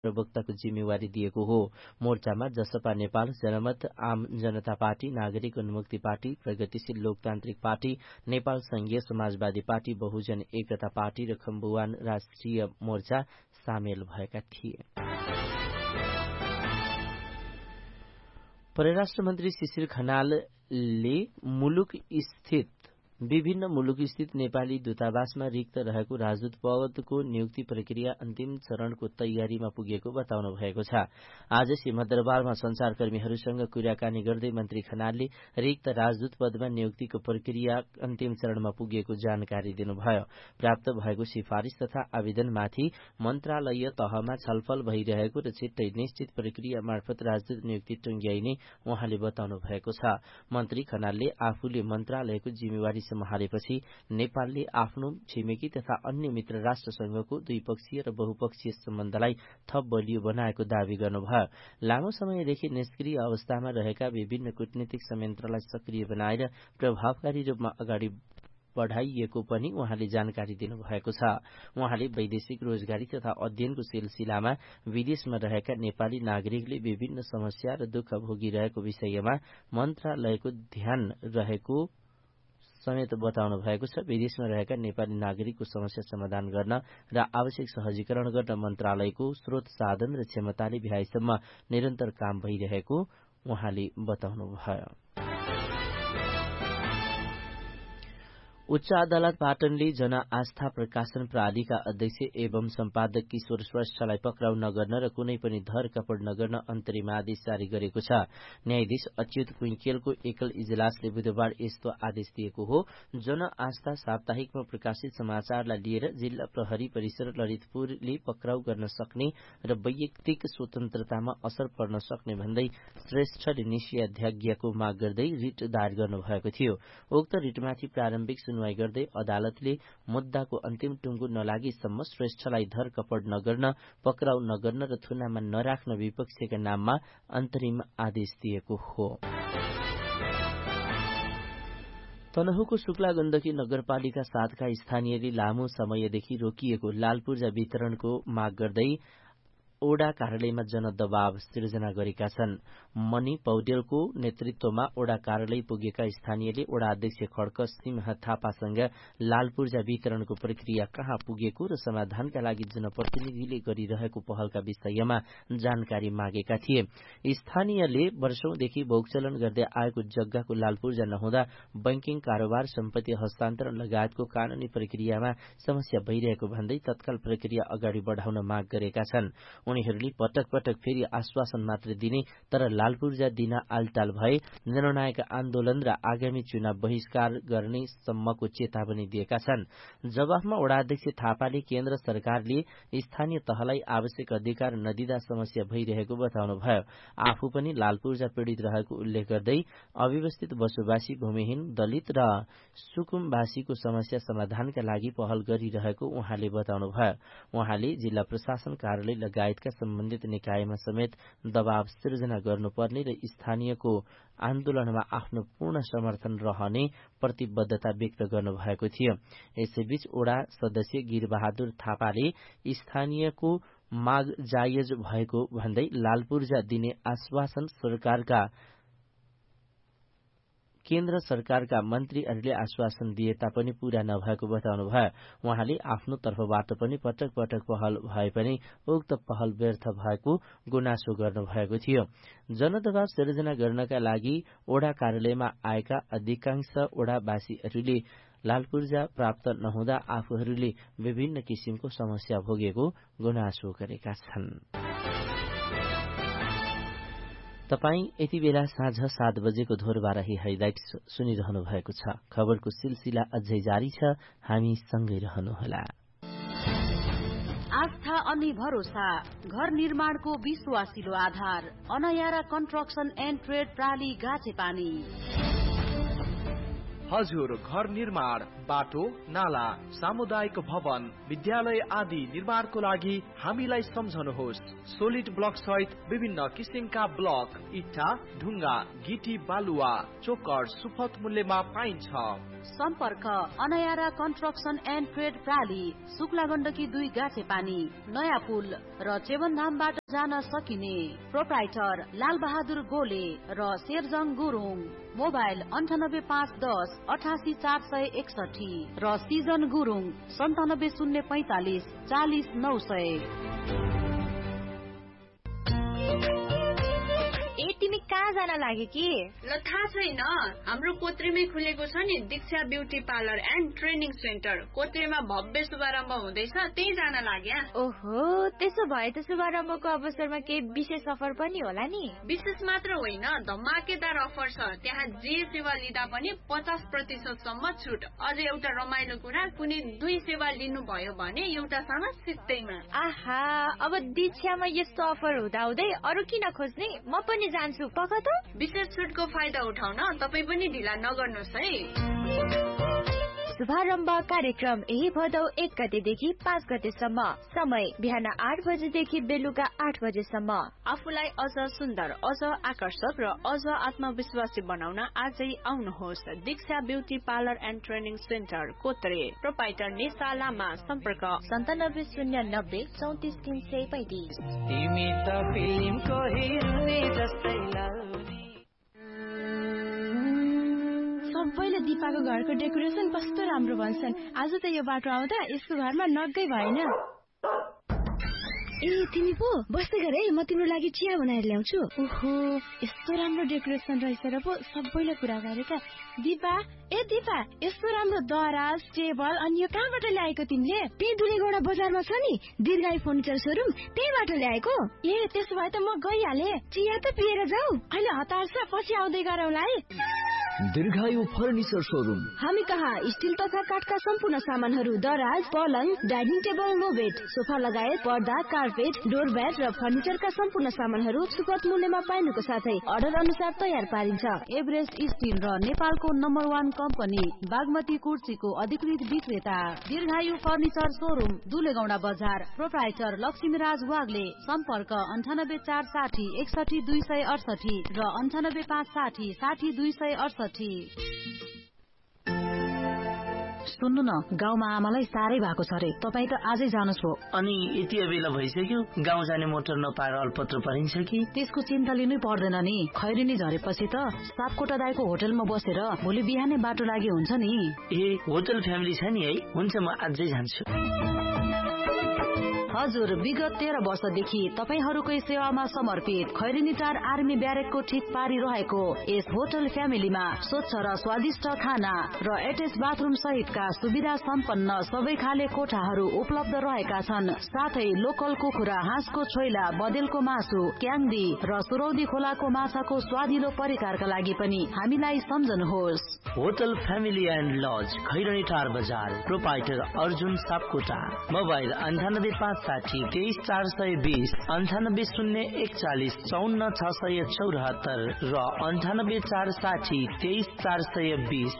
प्रवक्ताको जिम्मेवारी दिएको हो। मोर्चामा जसपा नेपाल, जनमत, आम जनता पार्टी, नागरिक उन्मुक्ति पार्टी, प्रगतिशील लोकतान्त्रिक पार्टी, नेपाल संघीय समाजवादी पार्टी, बहुजन एकता पार्टी र खम्बुवान राष्ट्रिय मोर्चा सामेल भएका थिए। परराष्ट्र मन्त्री शिशिर खनालले विभिन्न मुलुकस्थित नेपाली दूतावासमा रिक्त रहेको राजदूत पदको नियुक्ति प्रक्रिया अन्तिम चरणको तयारीमा पुगेको बताउनु भएको छ। आज सिंहदरबारमा संचारकर्मीहरूसँग कुराकानी गर्दै मन्त्री खनालले रिक्त राजदूत पदमा नियुक्तिको प्रक्रिया अन्तिम चरणमा पुगेको जानकारी दिनुभयो। प्राप्त भएको सिफारिश तथा आवेदनमाथि मन्त्रालय तहमा छलफल भइरहेको र छिट्टै निश्चित प्रक्रिया मार्फत राजदूत नियुक्ति टुंग्याइने उहाँले बताउनु भएको छ। मन्त्री खनालले आफूले मन्त्रालयको जिम्मेवारी सम्हालेपछि नेपालले आफ्नो छिमेकी तथा अन्य मित्र राष्ट्रसँगको द्विपक्षीय र बहुपक्षीय सम्बन्धलाई थप बलियो बनाएको दावी गर्नुभयो। लामो समयदेखि निष्क्रिय अवस्थामा रहेका विभिन्न कूटनीतिक संयन्त्रलाई सक्रिय बनाएर प्रभावकारी रूपमा अगाडि बढ़ाइएको पनि उहाँले जानकारी दिनुभएको छ। उहाँले वैदेशिक रोजगारी तथा अध्ययनको सिलसिलामा विदेशमा रहेका नेपाली नागरिकले विभिन्न समस्या र दुःख भोगिरहेको विषयमा मन्त्रालयको ध्यान रहेको समेत बताउनु भएको छ। विदेशमा रहेका नेपाली नागरिकको समस्या समाधान गर्न र आवश्यक सहजीकरण गर्न मन्त्रालयको स्रोत साधन र क्षमताले भ्याएसम्म निरन्तर काम भइरहेको उहाँले बताउनुभयो। उच्च अदालत पाटनले जन आस्था प्रकाशन प्रणालीका अध्यक्ष एवं सम्पादक किशोर श्रेष्ठलाई पक्राउ नगर्न र कुनै पनि धरपकड नगर्न अन्तरिम आदेश जारी गरेको छ। न्यायाधीश अच्युत कुइकेलको एकल इजलासले बुधबार यस्तो आदेश दिएको हो। जन आस्था साप्ताहिकमा प्रकाशित समाचारलाई लिएर जिल्ला प्रहरी परिसर ललितपुरले पक्राउ गर्न सक्ने र वैयक्तिक स्वतन्त्रतामा असर पर्न सक्ने भन्दै श्रेष्ठले निषेधाज्ञाको माग गर्दै रिट दायर गर्नुभएको थियो। उक्त रिटमाथि प्रारम्भिक सुनवाई गर्दै अदालतले मुद्दाको अन्तिम टुंगो नलागेसम्म श्रेष्ठलाई धरपकड नगर्न, पक्राउ नगर्न र थुनामा नराख्न विपक्षका नाममा अन्तरिम आदेश दिएको हो। तनहुँको शुक्ला गण्डकी नगरपालिका 7 का स्थानीयले लामो समयदेखि रोकिएको लाल पूर्जा वितरणको माग गर्दै ओडा कार्यालयमा जनदबाव सिर्जना गरेका छन्। मणि पौडेलको नेतृत्वमा ओडा कार्यालय पुगेका स्थानीयले ओडा अध्यक्ष खड्क सिंह थापासँग लाल पूर्जा वितरणको प्रक्रिया कहाँ पुगेको र समाधानका लागि जनप्रतिनिधिले गरिरहेको पहलका विषयमा जानकारी मागेका थिए। स्थानीयले वर्षौंदेखि भोगचलन गर्दै आएको जग्गाको लाल पूर्जा नहुँदा बैंकिङ कारोबार, सम्पत्ति हस्तान्तरण लगायतको कानूनी प्रक्रियामा समस्या भइरहेको भन्दै तत्काल प्रक्रिया अगाडि बढ़ाउन माग गरेका छन्। उनीहरूले पटक पटक फेरि आश्वासन मात्र दिने तर लाल पूर्जा दिन आलटाल भए निर्णायक आन्दोलन र आगामी चुनाव बहिष्कार गर्ने सम्मको चेतावनी दिएका छन्। जवाफमा वडा अध्यक्ष थापाले केन्द्र सरकारले स्थानीय तहलाई आवश्यक अधिकार नदिँदा समस्या भइरहेको बताउनुभयो। आफू पनि लाल पूर्जा पीड़ित रहेको उल्लेख गर्दै अव्यवस्थित बसोबासी, भूमिहीन, दलित र सुकुम्बासीको समस्या समाधानका लागि पहल गरिरहेको उहाँले बताउनुभयो। उहाँले जिल्ला प्रशासन कार्यालय लगायतका सम्बन्धित निकायमा समेत दबाव सिर्जना गर्नुपर्ने र स्थानीयको आन्दोलनमा आफ्नो पूर्ण समर्थन रहने प्रतिबद्धता व्यक्त गर्नुभएको थियो। यसैबीच ओडा सदस्य गिरबहादुर थापाले स्थानीयको माग जायज भएको भन्दै लाल पूर्जा दिने आश्वासन केन्द्र सरकारका मन्त्रीहरूले आश्वासन दिए तापनि पूरा नभएको बताउनुभयो। उहाँले आफ्नो तर्फबाट पनि पटक पटक पहल भए पनि उक्त पहल व्यर्थ भएको गुनासो गर्नुभएको थियो। जनदबाव सिर्जना गर्नका लागि ओडा कार्यालयमा आएका अधिकांश ओडावासीहरूले लाल पूर्जा प्राप्त नहुँदा आफूहरूले विभिन्न किसिमको समस्या भोगेको गुनासो गरेका छन्। तपाई यति बेला साँझ 7 बजेको धोरबाराही हाइलाइट्स सुनिरहनु भएको छ। खबरको सिलसिला अझै जारी छ, हामी सँगै रहनुहोला। आस्था अनि भरोसा, घर निर्माणको विश्वासिलो आधार, अनयारा कन्स्ट्रक्सन एन्ड ट्रेड प्राली गाछेपानी। हजुर, घर निर्माण, बाटो, नाला, सामुदायिक भवन, विद्यालय आदि निर्माणको लागि हामीलाई सम्झनुहोस्। सोलिड ब्लक सहित विभिन्न किसिमका ब्लक, इट्टा, ढुङ्गा, गिटी, बालुवा, चोकर सुपथ मूल्यमा पाइन्छ। सम्पर्क अनयारा construction and trade प्राली, Shukla Gandaki 2 गाछे पानी, नयाँ पुल र चेवनधामबाट जान सकिने। प्रोप्राइटर लाल बहादुर गोले र शेरजङ गुरुङ। मोबाइल 98510 88461 र सिजन गुरुङ 97045 40900। तिमी कहाँ जान लाग्यो कि? ल थाहा छैन, हाम्रो कोत्रेमै खुलेको छ नि दीक्षा beauty parlour and training centre. कोत्रेमा भव्य शुभारम्भ हुँदैछ, त्यही जान लाग्या। ओहो, त्यसो भए त शुभारम्भको अवसरमा केही विशेष अफर पनि होला नि? विशेष मात्र होइन, धमाकेदार अफर छ। त्यहाँ जे सेवा लिँदा पनि 50% सम्म छुट। अझ एउटा रमाइलो कुरा, कुनै 2 सेवा लिनुभयो भने एउटासँग सित्तैमा। आहा, अब दीक्षामा यस्तो अफर हुँदाहुँदै अरू किन खोज्ने? म पनि जान्छु, पक्का त? विशेष छुटको फाइदा उठाउन तपाई पनि ढिला नगर्नुहोस् है। शुभारम्भ कार्यक्रम यही भदौ 1 गतेदेखि 5 गतेसम्म। समय बिहान 8 बजेदेखि बेलुका 8 बजेसम्म। आफूलाई अझ सुन्दर, अझ आकर्षक र अझ आत्मविश्वासी बनाउन आजै आउनुहोस्। दीक्षा beauty parlour and training centre, कोत्रे। Proprietor Nisha लामा। सम्पर्क 9709 34 335। तिमी त फिल्मको हिरोनी जस्तै सबैले दिपाको घरको डेकोरेसन कस्तो राम्रो भन्छन्। आज त यो बाटो आउँदा यसको घरमा नगै भएन। ए तिमी पो बस्दै गर है, म तिम्रो लागि चिया बनाएर ल्याउँछु। ओहो, यस्तो राम्रो डेकोरेसन रहेछ र पो सबैले कुरा गरेका। दिपा, ए दिपा, यस्तो राम्रो दराज, टेबल अनि यो कहाँबाट ल्याएको तिमीले? त्यही दुलेगौडा बजारमा छ नि दीर्घायु फर्निचर सोरुम, त्यहीबाट ल्याएको। ए त्यसो भए त म गइहाले। चिया त पिएर जाऊ। अहिले हतार छ, पछि आउँदै गरौँला है। दीर्घायु फर्निचर सोरुम। हामी कहाँ स्टिल तथा काठका सम्पूर्ण सामानहरू, दराज, पलङ, डाइनिङ टेबल, लो बेड, सोफा लगायत पर्दा, कार्पेट, डोरब्याट र फर्निचरका सम्पूर्ण सामानहरू सुपथ मूल्यमा पाइनुको साथै अर्डर अनुसार तयार पारिन्छ। एभरेस्ट स्टिल र नेपालको नम्बर 1 कम्पनी बागमती कुर्सीको अधिकृत विक्रेता दीर्घायु फर्निचर सोरुम, दुलेगौडा बजार। प्रोप्राइटर लक्ष्मीराज वाग्ले। सम्पर्क 98460 61268 र 98560 60268। सुन्नु न, गाउँमा आमालाई साह्रै भएको छ रे, तपाईँ त आजै जानुहोस् हो। अनि यति बेला भइसक्यो, गाउँ जाने मोटर नपाएर अल्पत्र परिन्छ कि? त्यसको चिन्ता लिनै पर्दैन नि। खैरिनी झरेपछि त सापकोटा दाइको होटलमा बसेर भोलि बिहानै बाटो लागि हुन्छ नि। ए, होटल फ्यामिली छ नि है? हुन्छ, म आजै जान्छु। हजुर, विगत 13 वर्षदेखि तपाईहरूकै सेवामा समर्पित खैरिनीटार आर्मी ब्यारेकको ठिक पारी रहेको यस होटल फ्यामिलीमा स्वच्छ र स्वादिष्ट खाना र एटेच बाथरुम सहितका सुविधा सम्पन्न सबै खाले कोठाहरू उपलब्ध रहेका छन्। साथै लोकल कुखुरा, हाँसको छोइला, बदेलको मासु, क्याङ्दी र सुरौदी खोलाको माछाको स्वादिलो परिकारका लागि पनि हामीलाई सम्झनुहोस्। होटल फ्यामिली एन्ड लज, खैरनीटार बजार। प्रोप्राइटर अर्जुन सापकोटा। मोबाइल 9856 23420, 980140 54674 र 98460 23420।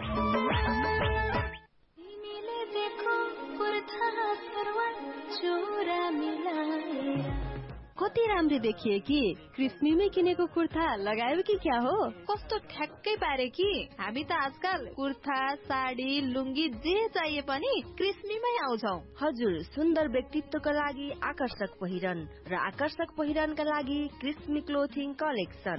कति राम्रो देखिए कि कृष्णीमै किनेको कुर्ता लगायो कि क्या हो? कस्तो ठ्याक्कै पारे कि हामी त आजकल कुर्ता, साडी, लुङ्गी जे चाहिए पनि कृष्णीमै आउँछौ। हजुर, सुन्दर व्यक्तित्वका लागि आकर्षक पहिरन र आकर्षक पहिरनका लागि कृष्णी क्लोथिङ कलेक्सन।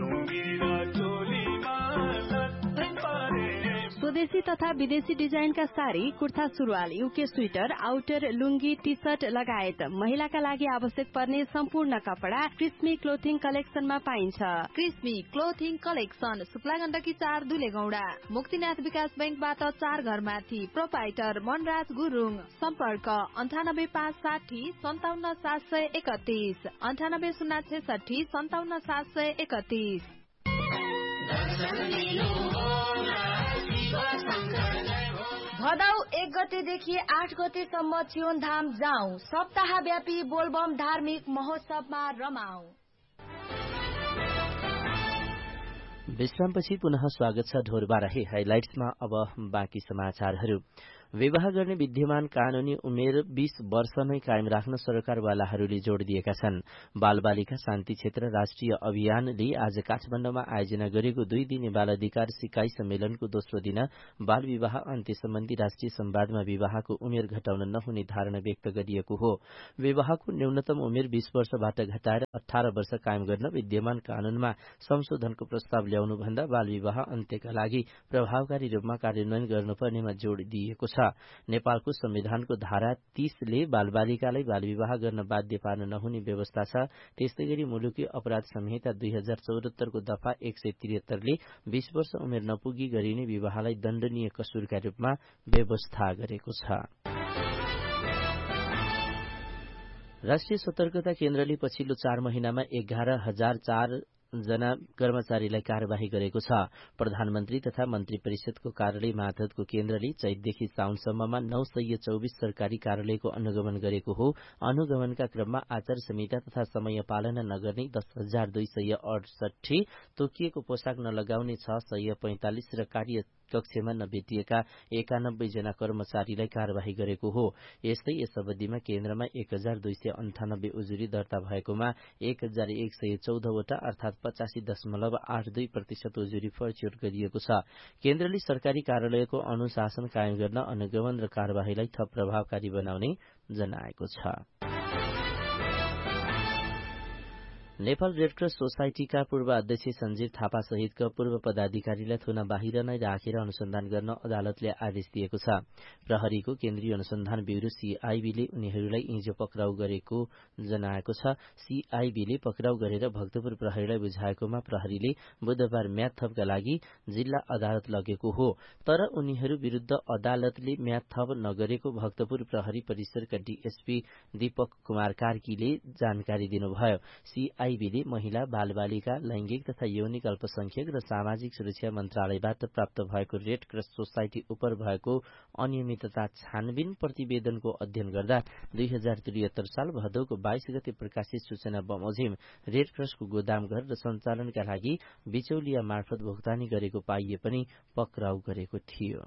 स्वदेशी तथा विदेशी डिजाइनका साडी, कुर्ता, सुरुवाल, युके स्वेटर, आउटर, लुङ्गी, टी शर्ट लगायत महिलाका लागि आवश्यक पर्ने सम्पूर्ण कपडा कृष्मी क्लोथिङ कलेक्सनमा पाइन्छ। कृष्मी क्लोथिङ कलेक्सन, शुक्ला गण्डकी 4 दुलेगौडा, मुक्तिनाथ विकास बैंकबाट 4 घरमाथि। प्रोप्राइटर मनराज गुरुङ। सम्पर्क 98560 57731, 98066 57731। भदौ 1 गतेदेखि 8 गतेसम्म चियोनधाम जाउँ, सप्ताहव्यापी बोलबम धार्मिक महोत्सवमा रमाऊ। विश्रामपछि पुनः स्वागत छ ढोरबाराही हाइलाइट्समा। अब बाँकी समाचारहरू। विवाह गर्ने विद्यमान कानूनी उमेर 20 वर्ष नै कायम राख्न सरकारवालाहरूले जोड़ दिएका छन्। बालबालिका शान्ति क्षेत्र राष्ट्रिय अभियानले आज काठमाडौँमा आयोजना गरेको 2 दिने बाल अधिकार सिकाई सम्मेलनको दोस्रो दिन बाल विवाह अन्त्य सम्बन्धी राष्ट्रिय संवादमा विवाहको उमेर घटाउन नहुने धारणा व्यक्त गरिएको हो। विवाहको न्यूनतम उमेर 20 वर्षबाट घटाएर 18 वर्ष कायम गर्न विद्यमान कानूनमा संशोधनको प्रस्ताव ल्याउनु भन्दा बाल विवाह अन्त्यका लागि प्रभावकारी रूपमा कार्यान्वयन गर्नुपर्नेमा जोड़ दिएको छ। नेपालको संविधानको धारा 30 ले बालबालिकालाई बालविवाह गर्न बाध्य पार्न नहुने व्यवस्था छ। त्यस्तै गरी मुलुकी अपराध संहिता 2074 को दफा 173 ले 20 वर्ष उमेर नपुगी गरिने विवाहलाई दण्डनीय कसुरका रूपमा व्यवस्था गरेको छ। राष्ट्रिय सतर्कता केन्द्रले पछिल्लो 4 महिनामा 11,004 जना कर्मचारीलाई कार्यवाही गरेको छ। प्रधानमन्त्री तथा मन्त्री परिषदको कार्यालय मातहतको केन्द्रले चैतदेखि साउनसम्ममा 924 सरकारी कार्यालयको अनुगमन गरेको हो। अनुगमनका क्रममा आचार संहिता तथा समय पालना नगर्ने 10,268, तोकिएको पोसाक नलगाउने 645 र कार्य कक्षमा नभेटिएका 91 जना कर्मचारीलाई कार्यवाही गरेको हो। यस्तै यस अवधिमा केन्द्रमा 1298 उजुरी दर्ता भएकोमा 1114 वटा अर्थात 85.82% उजुरी फर्च्योर गरिएको छ। केन्द्रले सरकारी कार्यालयको अनुशासन कायम गर्न अनुगमन र कार्यवाहीलाई थप प्रभावकारी बनाउने जनाएको छ। नेपाल रेडक्रस सोसाइटीका पूर्व अध्यक्ष सञ्जीव थापा सहितका पूर्व पदाधिकारीलाई थुना बाहिर नै राखेर अनुसन्धान गर्न अदालतले आदेश दिएको छ। प्रहरीको केन्द्रीय अनुसन्धान ब्यूरो सीआईबीले उनीहरूलाई हिजो पक्राउ गरेको जनाएको छ। सीआईबीले पक्राउ गरेर भक्तपुर प्रहरीलाई बुझाएकोमा प्रहरीले बुधबार म्याद थपका लागि जिल्ला अदालत लगेको हो। तर उनीहरू विरुद्ध अदालतले म्याद थप नगरेको भक्तपुर प्रहरी परिसरका डीएसपी दीपक कुमार कार्कीले जानकारी दिनुभयो। सीआईबीले महिला, बालबालिका, लैंगिक तथा यौनिक अल्पसंख्यक र सामाजिक सुरक्षा मन्त्रालयबाट प्राप्त भएको रेड क्रस सोसाइटी उप भएको अनियमितता छानबिन प्रतिवेदनको अध्ययन गर्दा 2073 साल भदौको 22 गते प्रकाशित सूचना बमोजिम रेड क्रसको गोदामघर र सञ्चालनका लागि बिचौलिया मार्फत भुक्तानी गरेको पाइए पनि पक्राउ गरेको थियो।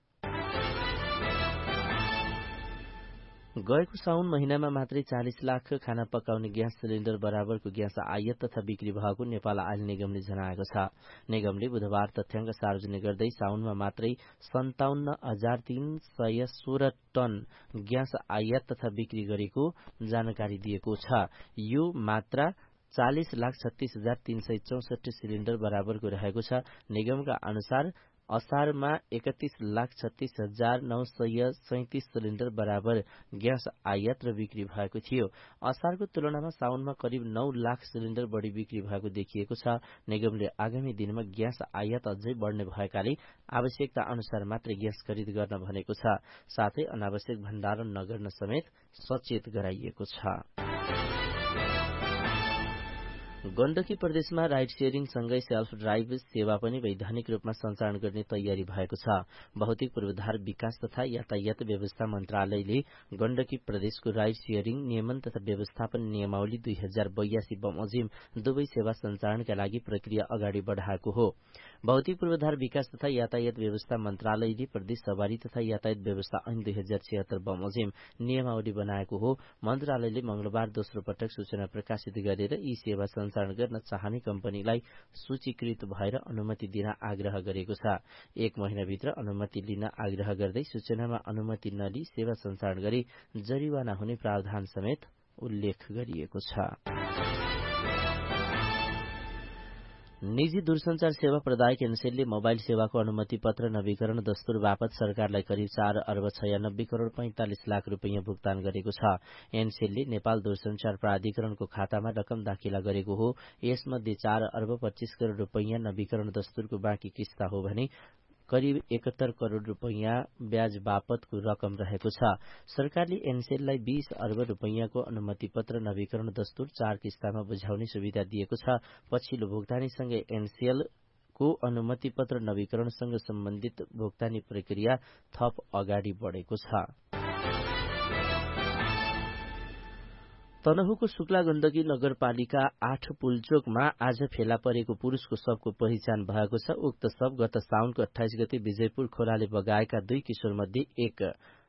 गएको साउन महिनामा मात्रै 40 लाख खाना पकाउने ग्यास सिलिण्डर बराबरको ग्यास आयात तथा बिक्री भएको नेपाल आयल निगमले जनाएको छ। निगमले बुधबार तथ्याङ्क सार्वजनिक गर्दै साउनमा मात्रै 57,316 टन ग्यास आयात तथा बिक्री गरेको जानकारी दिएको छ। यो मात्रा 40,36,364 सिलिण्डर बराबरको रहेको छ। निगमका अनुसार असारमा 31,36,937 सिलिण्डर बराबर ग्यास आयात र बिक्री भएको थियो। असारको तुलनामा साउनमा करिब 9 लाख सिलिण्डर बढी बिक्री भएको देखिएको छ। निगमले आगामी दिनमा ग्यास आयात अझै बढ्ने भएकाले आवश्यकता अनुसार मात्रै ग्यास खरिद गर्न भनेको छ। साथै अनावश्यक भण्डारण नगर्न समेत सचेत गराइएको छ। गण्डकी प्रदेशमा राइड शेयरिङ सँगै सेल्फ ड्राइभ सेवा पनि वैधानिक रूपमा सञ्चालन गर्ने तयारी भएको छ। भौतिक पूर्वाधार विकास तथा यातायात व्यवस्था मन्त्रालयले गण्डकी प्रदेशको राइड शेयरिङ नियमन तथा व्यवस्थापन नियमावली 2082 बमोजिम दुवै सेवा सञ्चालनका लागि प्रक्रिया अगाडि बढाएको हो। भौतिक पूर्वाधार विकास तथा यातायात व्यवस्था मन्त्रालयले प्रदेश सवारी तथा यातायात व्यवस्था ऐन 2076 बमोजिम नियमावली बनाएको हो। मन्त्रालयले मंगलबार दोस्रो पटक सूचना प्रकाशित गरेर यी सेवा सञ्चालन गर्न चाहने कम्पनीलाई सूचीकृत भएर अनुमति दिन आग्रह गरेको छ। 1 महिनाभित्र अनुमति लिन आग्रह गर्दै सूचनामा अनुमति नलिई सेवा सञ्चालन गरी जरिवाना हुने प्रावधान समेत उल्लेख गरिएको छ। निजी दूरसञ्चार सेवा प्रदायक एनसेलले मोबाइल सेवाको अनुमति पत्र नवीकरण दस्तुर बापत सरकारलाई करिब 4 अर्ब 96 करोड़ 45 लाख रुपैयाँ भुक्तान गरेको छ। एनसेलले नेपाल दूरसञ्चार प्राधिकरणको खातामा रकम दाखिला गरेको हो। यसमध्ये 4 अर्ब 25 करोड़ रुपैयाँ नवीकरण दस्तुरको बाँकी किस्ता हो भने करिब 71 करोड़ रुपैयाँ ब्याज बापतको रकम रहेको छ। सरकारले एनसेललाई 20 अर्ब रुपैयाँको अनुमति पत्र नवीकरण दस्तुर 4 किस्तामा बुझाउने सुविधा दिएको छ। पछिल्लो भुक्तानीसँगै एनसेलको अनुमति पत्र नवीकरणसँग सम्बन्धित भुक्तानी प्रक्रिया थप अगाडि बढेको छ। तनहुको शुक्ला गण्डकी नगरपालिका 8 पुलचोकमा आज फेला परेको पुरुषको शवको पहिचान भएको छ। उक्त शव गत साउनको 28 गते विजयपुर खोलाले बगाएका 2 किशोर मध्ये एक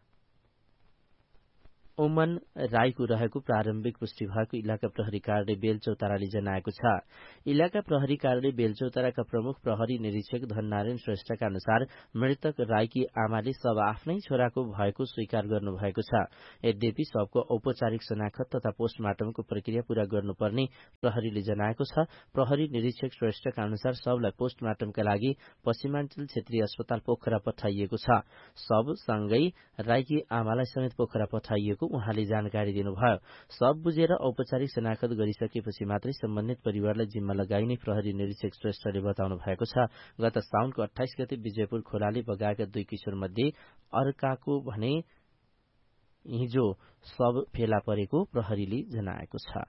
ओमन राईको रहेको प्रारम्भिक पुष्टि भएको इलाका प्रहरी कार्यालय बेलचौताराले जनाएको छ। इलाका प्रहरी कार्यालय बेलचौताराका प्रमुख प्रहरी निरीक्षक धननारायण श्रेष्ठका अनुसार मृतक राईकी आमाले शव आफ्नै छोराको भएको स्वीकार गर्नुभएको छ। यद्यपि शवको औपचारिक शनाखत तथा पोस्टमार्टमको प्रक्रिया पूरा गर्नुपर्ने प्रहरीले जनाएको छ। प्रहरी निरीक्षक श्रेष्ठका अनुसार शवलाई पोस्टमार्टमका लागि पश्चिमाञ्चल क्षेत्रीय अस्पताल पोखरा पठाइएको छ। शवसँगै राईकी आमालाई समेत पोखरा पठाइएको उहाँले जानकारी दिनुभयो। शव बुझेर औपचारिक शनाखत गरिसकेपछि मात्रै सम्बन्धित परिवारलाई जिम्मा लगाइने प्रहरी निरीक्षक श्रेष्ठले बताउनु भएको छ। गत साउनको 28 गते विजयपुर खोलाले बगाएका 2 किशोर मध्ये अर्काको भने हिजो शव फेला परेको प्रहरीले जनाएको छ।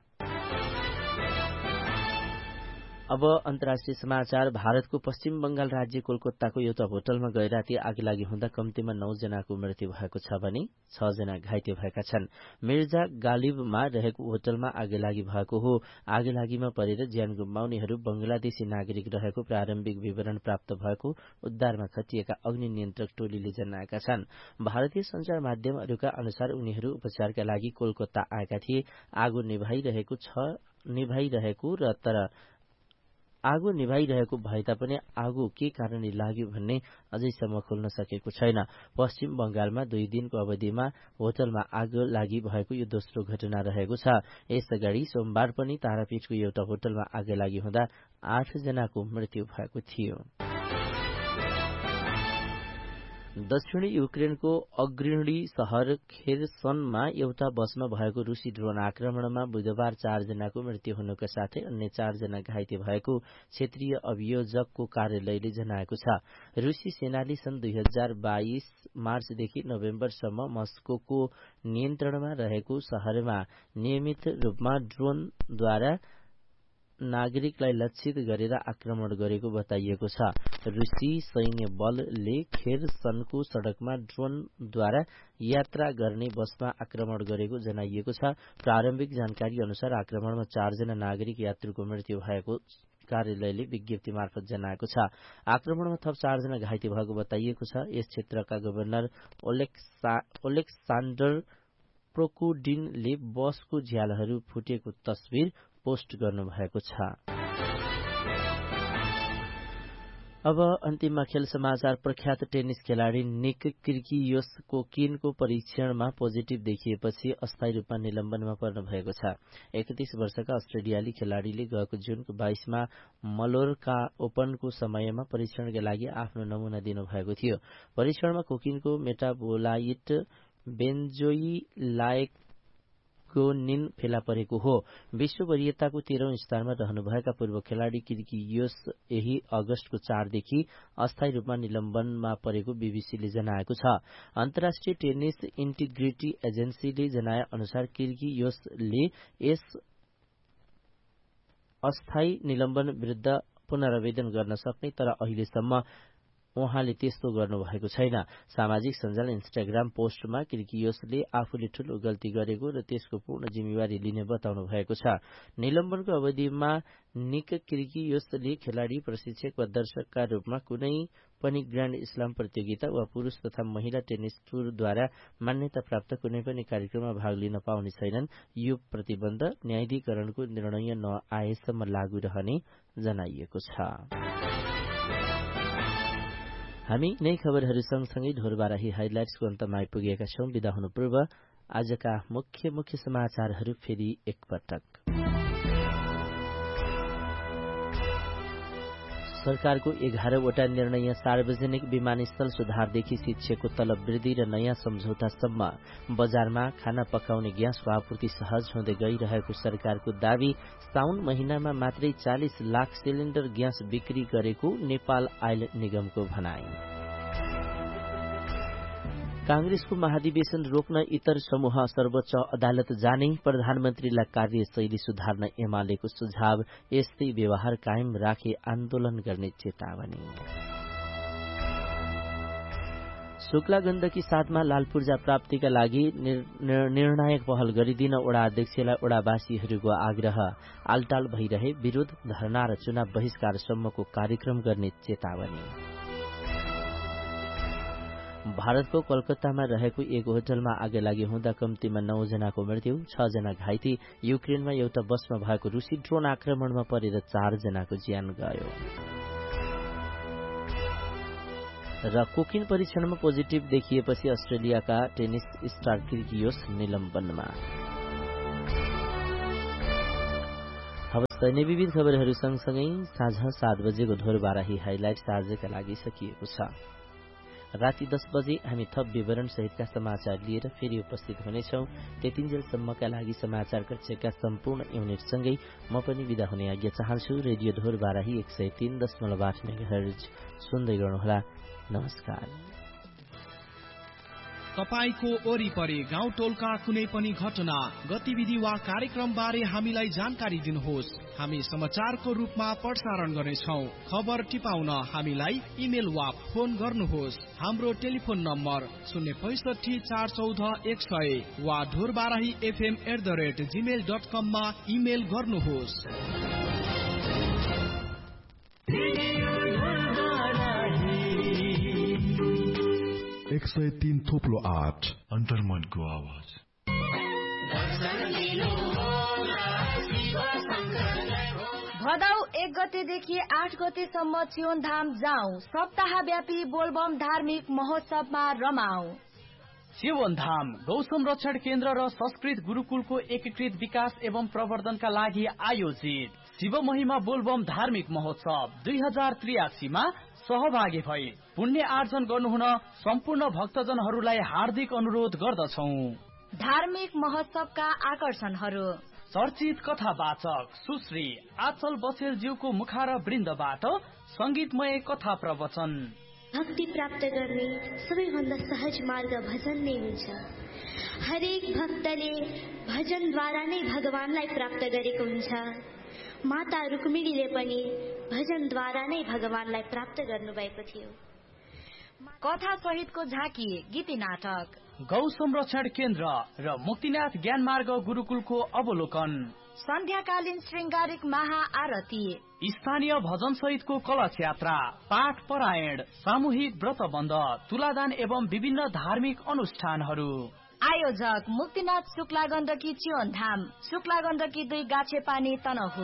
अब अन्तर्राष्ट्रिय समाचार। भारतको पश्चिम बंगाल राज्य कोलकाताको एउटा होटलमा गैराती आगलागी हुँदा कम्तीमा 9 जनाको मृत्यु भएको छ भने 6 जना घाइते भएका छन्। मिर्जा गालिबमा रहेको होटलमा आगलागी भएको हो। आगलागीमा परेर ज्यान गुमाउनेहरू बंगलादेशी नागरिक रहेको प्रारम्भिक विवरण प्राप्त भएको उद्धारमा खटिएका अग्नि नियन्त्रक टोलीले जनाएका छन्। भारतीय सञ्चार माध्यमहरूका अनुसार उनीहरू उपचारका लागि कोलकाता आएका थिए। आगो निभाइरहेको भए तापनि आगो के कारणले लाग्यो भन्ने अझैसम्म खोल्न सकेको छैन। पश्चिम बंगालमा 2 दिनको अवधिमा होटलमा आगो लागि भएको यो दोस्रो घटना रहेको छ। यसअगाडि सोमबार पनि तारापीठको एउटा होटलमा आगो लागि हुँदा 8 जनाको मृत्यु भएको थियो। दक्षिणी युक्रेनको अग्रणी शहर खेर्सनमा एउटा बसमा भएको रुसी ड्रोन आक्रमणमा बुधबार 4 जनाको मृत्यु हुनुका साथै अन्य 4 जना घाइते भएको क्षेत्रीय अभियोजकको कार्यालयले जनाएको छ। रुसी सेनाले सन् 2022 मार्चदेखि नोभेम्बरसम्म मस्कोको नियन्त्रणमा रहेको शहरमा नियमित रूपमा ड्रोनद्वारा नागरिकलाई लक्षित गरेर आक्रमण गरेको बताइएको छ। रुसी सैन्य बलले खेर्सनको सड़कमा ड्रोनद्वारा यात्रा गर्ने बसमा आक्रमण गरेको जनाइएको छ। प्रारम्भिक जानकारी अनुसार आक्रमणमा 4 जना नागरिक यात्रुको मृत्यु भएको कार्यालयले विज्ञप्ति मार्फत जनाएको छ। आक्रमणमा थप 4 जना घाइते भएको बताइएको छ। यस क्षेत्रका गभर्नर ओलेक्सान्डर प्रोकोडिनले बसको झ्यालहरू फुटेको तस्बिर पोस्ट गर्नुभएको छ। अब अन्तिममा खेल समाचार। प्रख्यात टेनिस खेलाड़ी निक किर्गियोस कोकिनको परीक्षणमा पोजिटिभ देखिएपछि अस्थायी रूपमा निलम्बनमा पर्नु भएको छ। 31 वर्षका अस्ट्रेलियाली खेलाड़ीले गएको जुनको 22 मा मलोरका ओपनको समयमा परीक्षणका लागि आफ्नो नमूना दिनुभएको थियो। परीक्षणमा कोकिनको मेटाबोलाइट बेन्जोइलाइकोनिन फेला परेको हो। विश्व वरियताको 13औं स्थानमा रहनुभएका पूर्व खेलाड़ी किर्गियोस यही अगस्तको 4 देखि अस्थायी रूपमा निलम्बनमा परेको बीबीसीले जनाएको छ। अन्तर्राष्ट्रिय टेनिस इन्टिग्रिटी एजेन्सीले जनाए अनुसार किर्गियोसले यस अस्थायी निलम्बन विरुद्ध पुनरावेदन गर्न सक्ने, तर अहिलेसम्म उहाँले त्यस्तो गर्नुभएको छैन। सामाजिक सञ्जाल इन्स्टाग्राम पोस्टमा किर्गियोसले आफूले ठूलो गल्ती गरेको र त्यसको पूर्ण जिम्मेवारी लिने बताउनु भएको छ। निलम्बनको अवधिमा निक किर्गियोसले खेलाड़ी, प्रशिक्षक वा दर्शकका रूपमा कुनै पनि ग्रान्ड स्लाम प्रतियोगिता वा पुरुष तथा महिला टेनिस टुरद्वारा मान्यता प्राप्त कुनै पनि कार्यक्रममा भाग लिन पाउने छैनन्। यो प्रतिबन्ध न्यायाधिकरणको निर्णय नआएसम्म लागू रहने जनाइएको छ। हामी नै खबरहरू सँगसँगै ढोरबाराही हाइलाइट्सको अन्तमा आइपुगेका छौं। बिदा हुनु पूर्व आजका मुख्य समाचारहरू फेरि एकपटक। सरकारको 11वटा निर्णय सार्वजनिक विमानस्थल सुधारदेखि शिक्षाको तलब वृद्धि र नयाँ सम्झौतासम्म बजारमा खाना पकाउने ग्यासको आपूर्ति सहज हुँदै गइरहेको सरकारको दावी। साउन महिनामा मात्रै 40 लाख सिलिन्डर ग्यास बिक्री गरेको नेपाल आयल निगमको भनाई। कांग्रेसको महाधिवेशन रोक्न इतर समूह सर्वोच्च अदालत जाने, प्रधानमन्त्रीलाई कार्यशैली सुधार्न एमालेको सुझाव। यस्तै व्यवहार कायम राखे आन्दोलन गर्ने चेतावनी। शुक्ला गण्डकी 7मा लाल पूर्जा प्राप्तिका लागि निर्णायक पहल गरिदिन वडा अध्यक्षलाई वडावासीहरूको आग्रह। आलटाल भइरहे विरोध धरना र चुनाव बहिष्कारसम्मको कार्यक्रम गर्ने चेतावनी। भारतको कलकत्तामा रहेको एक होटलमा आगलागी हुँदा कम्तीमा 9 जनाको मृत्यु, 6 जना घाइते। युक्रेनमा एउटा बसमा भएको रुसी ड्रोन आक्रमणमा परेर 4 जनाको ज्यान गयो। र कोकिन परीक्षणमा पोजिटिभ देखिएपछि अस्ट्रेलियाका टेनिस स्टार किर्गियोस निलम्बनमा। हवस् विविध खबरहरू सँगसँगै साँझ 7 बजेको ढोरबाराही हाइलाइट्स आजका लागि सकिएको छ। राति 10 बजे हामी थप विवरण सहितका समाचार लिएर फेरि उपस्थित हुनेछौं। त्यतिन्जेलसम्मका लागि समाचार कक्षका सम्पूर्ण युनिटसँगै म पनि विदा हुने आज्ञा चाहन्छु। रेडियो ढोरबाराही 103.8 मेगाहर्ज सुन्दै गर्नुहोला। नमस्कार। तपाईको वरिपरि गाउँ टोलका कुनै पनि घटना, गतिविधि वा कार्यक्रम बारे हामीलाई जानकारी दिनुहोस्। हामी समाचारको रूपमा प्रसारण गर्नेछौं। खबर टिपाउन हामीलाई इमेल वा फोन गर्नुहोस्। हाम्रो टेलिफोन नम्बर 065 414 100 वा ढोरबाराही@gmail.com मा इमेल गर्नुहोस्। 103.8 अन्तर्मनको आवाज। भदौ 1 गतेदेखि 8 गतेसम्म चियोनधाम जाउँ। सप्ताहव्यापी बोलबम धार्मिक महोत्सवमा रमाऊ। चियोनधाम गौ संरक्षण केन्द्र र संस्कृत गुरुकुलको एकीकृत विकास एवं प्रवर्धनका लागि आयोजित शिव महिमा बोलबम धार्मिक महोत्सव 2083 मा सहभागी भई पुण्य आर्जन गर्नुहुन सम्पूर्ण भक्तजनहरूलाई हार्दिक अनुरोध गर्दछौं। धार्मिक महोत्सवका आकर्षणहरू: चर्चित कथावाचक सुश्री आचल बसेलज्यूको मुखार वृन्दबाट संगीतमय कथा प्रवचन। भक्ति प्राप्त गर्ने सबैभन्दा सहज मार्ग भजन नै हुन्छ। हरेक भक्तले भजनद्वारा नै भगवानलाई प्राप्त गरेको हुन्छ। माता रुक्मिणीले पनि भजनद्वारा नै भगवानलाई प्राप्त गर्नुभएको थियो। कथा सहितको झाँकी गीती नाटक। गौ संरक्षण केन्द्र र मुक्तिनाथ ज्ञान मार्ग गुरुकुलको अवलोकन। सन्ध्याकालीन श्रृंगारिक महाआरती। स्थानीय भजन सहितको कलश यात्रा, पाठ परायण, सामूहिक व्रतबन्ध, तुलादान एवं विभिन्न धार्मिक अनुष्ठानहरू। आयोजक मुक्तिनाथ शुक्ला गण्डकी चियोनधाम, शुक्ला गण्डकी 2 गाछेपानी तनहु।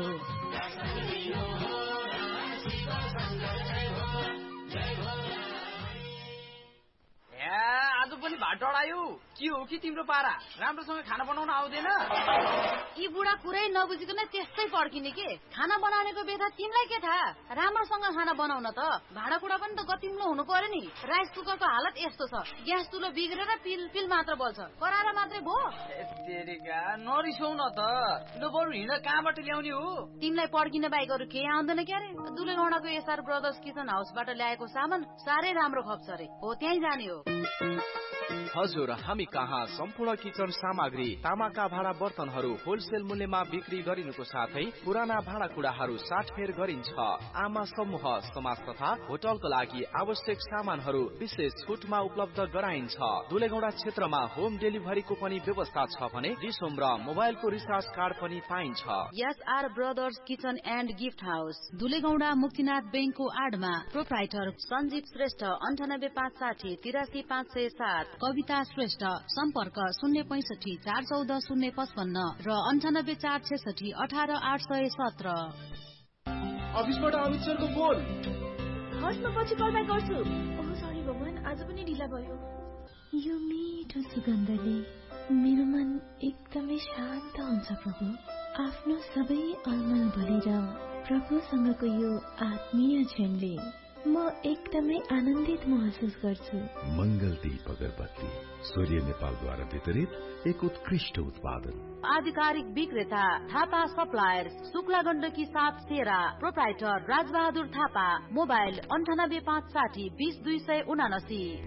आज पनि भात डढायो। के हो कि तिम्रो पारा? राम्रोसँग खाना बनाउन आउँदैन? यी बुढा कुरै नबुझिकन त्यस्तै पड्किने के? खाना बनाउनेको बेथा तिमीलाई के थाहा? राम्रोसँग खाना बनाउन त भाँडाकुँडा पनि त गतिम्लो हुनु पर्यो नि। राइस कुकरको हालत यस्तो छ, ग्यास चुलो बिग्रेर पिल मात्र बल्छ, कराएर मात्रै भो। नरिसाउ न त, बरु हिँड कहाँबाट ल्याउने हो? तिमीलाई पड्किन बाहेक अरू केही आउँदैन क्यारे? दुलेगौडाको एसआर ब्रदर्स किचन हाउसबाट ल्याएको सामान साह्रै राम्रो खप्छ रे, हो त्यहीँ जाने हो। हजुर, हामी कहाँ सम्पूर्ण किचन सामग्री, तामाका भाँडा बर्तनहरू होलसेल मूल्यमा बिक्री गरिनुको साथै पुराना भाँडाकुँडाहरू साटफेर गरिन्छ। आमा समूह, समाज तथा होटलको लागि आवश्यक सामानहरू विशेष छुटमा उपलब्ध गराइन्छ। दुलेगौडा क्षेत्रमा होम डेलिभरीको पनि व्यवस्था छ भने डिसोम र मोबाइलको रिचार्ज कार्ड पनि पाइन्छ। SR brothers kitchen and gift house, दुलेगौडा Muktinath बैंकको आडमा। प्रोप्राइटर सञ्जीव श्रेष्ठ, 98 560 83 507। कविता श्रेष्ठ, सम्पर्क 065 414 055 र 98 466 18 817। अफिसबाट अमित सरको फोन। हस्, म पछि कल ब्याक गर्छु। ओह सरी भगवान, आज पनि ढिला भयो। यो मिठो सुगन्धले मेरो मन एकदमै शान्त हुन्छ प्रभु। आफ्नो सबै अलमल भुलेर प्रभुसँगको यो आत्मीय क्षणले म एकदमै आनन्दित महसुस गर्छु। मंगलदीप अगरबत्ती, सूर्य नेपालद्वारा वितरित एक उत्कृष्ट उत्पादन। आधिकारिक विक्रेता थापा सप्लायर्स, शुक्ला गण्डकी 7 सेरा। प्रोप्राइटर राजबहादुर थापा। मोबाइल 98 560 20 279।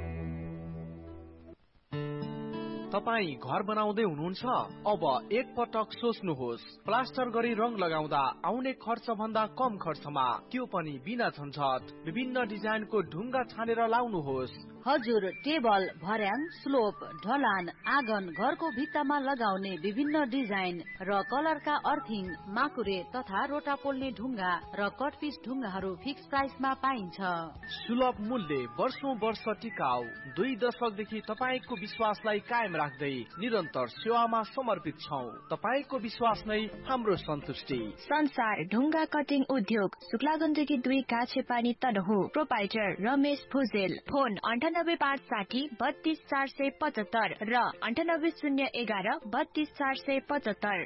तपाईँ घर बनाउँदै हुनुहुन्छ? अब एक पटक सोच्नुहोस्, प्लास्टर गरी रङ लगाउँदा आउने खर्च भन्दा कम खर्चमा, त्यो पनि बिना झन्झट। विभिन्न डिजाइनको ढुङ्गा छानेर लाउनुहोस्। हजुर टेबल, भर्याङ, स्लोप, ढलान, आँगन, घरको भित्तामा लगाउने विभिन्न डिजाइन र कलरका अर्थिङ, माकुरे तथा रोटा पोल्ने ढुङ्गा र कटपिस ढुङ्गाहरू फिक्स प्राइसमा पाइन्छ। सुलभ मूल्य, वर्षौं वर्ष टिकाउ, 2 दशकदेखि तपाईको विश्वासलाई कायम राख्दै निरन्तर सेवामा समर्पित छौं। तपाईको विश्वास नै हाम्रो सन्तुष्टि। संसार ढुङ्गा कटिङ उद्योग, शुक्लागण्डकी 2 काछेपानी तनहु। प्रोपाइटर रमेश भुजेल। फोन 9856 32475 र 98011 32475।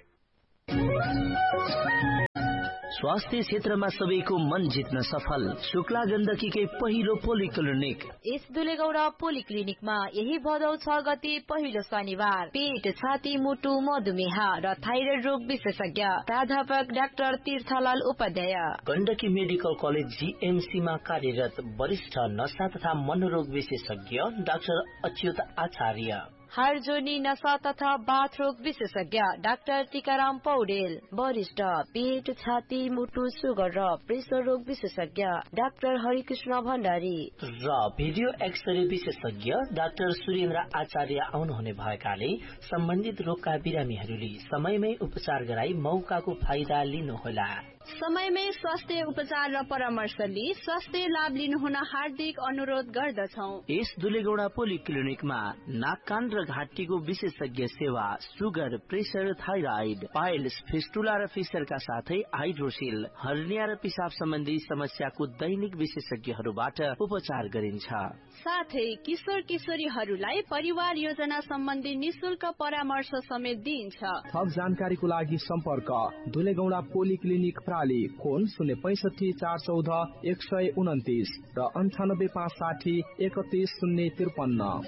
स्वास्थ्य क्षेत्रमा सबैको मन जित्न सफल शुक्ला गण्डकीकै पहिलो पोलिक्लिनिक। यस दुलेगौडा पोलिक्लिनिकमा यही भदौ 6 गते पहिलो शनिबार पेट, छाती, मुटु, मधुमेह र थाइरोइड रोग विशेषज्ञ प्राध्यापक doctor तीर्थलाल Upadhyay. Gandaki medical college GMC मा कार्यरत वरिष्ठ नशा तथा मनोरोग विशेषज्ञ डाक्टर अच्युत आचार्य। हार्जोनी नशा तथा बाथरोग विशेषज्ञ डाक्टर टीकाराम पौडेल। वरिष्ठ पेट, छाती, मुटु, सुगर र प्रेसर रोग विशेषज्ञ डाक्टर हरिकृष्ण भण्डारी र भिडियो एक्सरे विशेषज्ञ डाक्टर सुरेन्द्र आचार्य आउनुहुने भएकाले सम्बन्धित रोगका बिरामीहरूले समयमै उपचार गराई मौकाको फाइदा लिनुहोला। समयमै स्वास्थ्य उपचार र परामर्श लिई स्वास्थ्य लाभ लिनुहुन हार्दिक अनुरोध गर्दछौ। यस दुलेगौडा पोलिक्लिनिकमा नाक, कान र घाँटीको विशेषज्ञ सेवा, sugar, pressure, thyroid, piles, fistula र फिसरका साथै हाइड्रोसिल, हर्निया र पिसाब सम्बन्धी समस्याको दैनिक विशेषज्ञहरूबाट उपचार गरिन्छ। साथै किशोर किशोरीहरूलाई परिवार योजना सम्बन्धी निशुल्क परामर्श समेत दिइन्छ। थप जानकारीको लागि सम्पर्क दुलेगौडा पोलिक्लिनिक प्राली। फोन 065 414 129 र 98 560 31 053।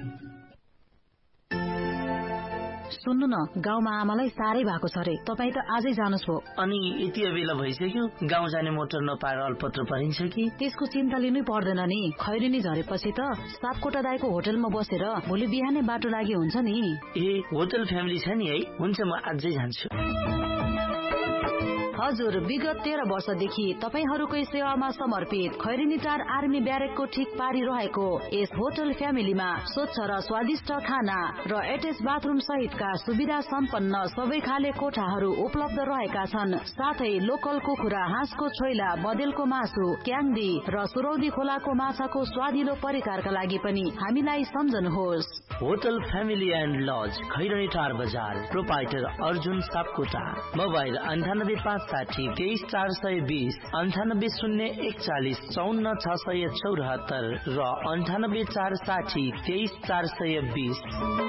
सुन्नु न, गाउँमा आमालाई साह्रै भएको छ रे। तपाईँ त आजै जानुहोस् भो। अनि यति बेला भइसक्यो, गाउँ जाने मोटर नपाएर अल्पत्र परिन्छ कि? त्यसको चिन्ता लिनै पर्दैन नि। खैरेनी झरेपछि त सापकोटा दाइको होटलमा बसेर भोलि बिहानै बाटो लागि हुन्छ नि। ए, होटल फ्यामिली छ नि है? हुन्छ, म आजै जान्छु। हजुर, विगत 13 वर्षदेखि तपाईहरूकै सेवामा समर्पित खैरेनीटार आर्मी ब्यारेकको ठिक पारी रहेको यस होटल फ्यामिलीमा स्वच्छ र स्वादिष्ट खाना र एटेच बाथरुम सहितका सुविधा सम्पन्न सबै खाले कोठाहरू उपलब्ध रहेका छन्। साथै लोकल कुखुरा, हाँसको छोइला, बदेलको मासु, क्याङ्दी र सुरौदी खोलाको माछाको स्वादिलो परिकारका लागि पनि हामीलाई सम्झनुहोस्। होटल फ्यामिली एन्ड लज, खैरेनीटार बजार। प्रोपाइटर अर्जुन सापकोटा। मोबाइल 98 560 23 420, 98 041 54 674 र 98 460 23 420।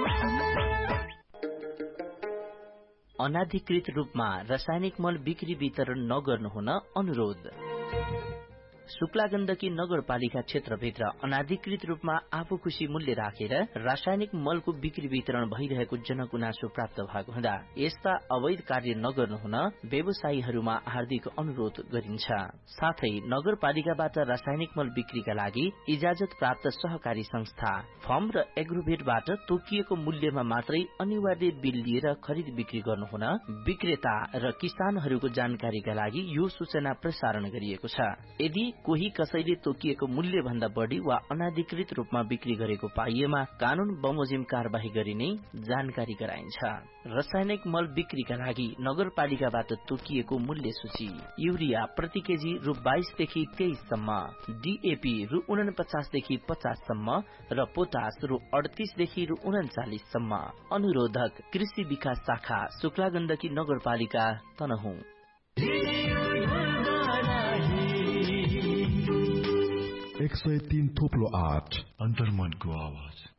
अनाधिकृत रूपमा रासायनिक मल बिक्री वितरण नगर्नुहुन अनुरोध। शुक्ला गण्डकी नगरपालिका क्षेत्रभित्र अनाधिकृत रूपमा आफू खुशी मूल्य राखेर रासायनिक मलको बिक्री वितरण भइरहेको जनगुनासो प्राप्त भएको हुँदा यस्ता अवैध कार्य नगर्नुहुन व्यवसायीहरूमा हार्दिक अनुरोध गरिन्छ। साथै नगरपालिकाबाट रासायनिक मल बिक्रीका लागि इजाजत प्राप्त सहकारी संस्था, फर्म र एग्रोभेटबाट तोकिएको मूल्यमा मात्रै अनिवार्य बिल लिएर खरिद बिक्री गर्नुहुन विक्रेता र किसानहरूको जानकारीका लागि यो सूचना प्रसारण गरिएको छ। यदि कोही कसैले तोकिएको मूल्य भन्दा बढी वा अनाधिकृत रूपमा बिक्री गरेको पाइएमा कानून बमोजिम कार्यवाही गरिने जानकारी गराइन्छ। रासायनिक मल बिक्रीका लागि नगरपालिकाबाट तोकिएको मूल्य सूची: युरिया प्रति केजी रु 22 देखि 23 सम्म, डीएपी रु 49 देखि 50 सम्म र पोटास रु 38 देखि रु 39 सम्म। अनुरोधक कृषि विकास शाखा, शुक्ला गण्डकी नगरपालिका, तनहुँ। 103 थोप्लो 8 अन्तर्मनको आवाज।